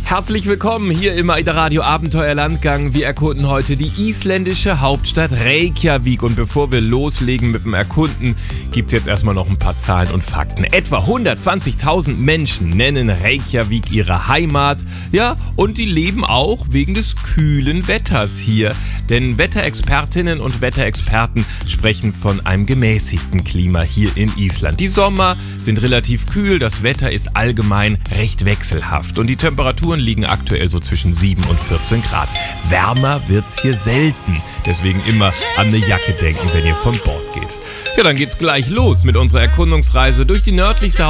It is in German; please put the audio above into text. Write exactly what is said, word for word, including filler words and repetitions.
Herzlich willkommen hier im AIDA Radio Abenteuerlandgang. Wir erkunden heute die isländische Hauptstadt Reykjavik. Und bevor wir loslegen mit dem Erkunden, gibt es jetzt erstmal noch ein paar Zahlen und Fakten. Etwa hundertzwanzigtausend Menschen nennen Reykjavik ihre Heimat. Ja, und die leben auch wegen des kühlen Wetters hier. Denn Wetterexpertinnen und Wetterexperten sprechen von einem gemäßigten Klima hier in Island. Die Sommer sind relativ kühl, das Wetter ist allgemein recht wechselhaft. Und die Temperaturen liegen aktuell so zwischen sieben und vierzehn Grad. Wärmer wird's hier selten. Deswegen immer an eine Jacke denken, wenn ihr von Bord geht. Ja, dann geht's gleich los mit unserer Erkundungsreise durch die nördlichste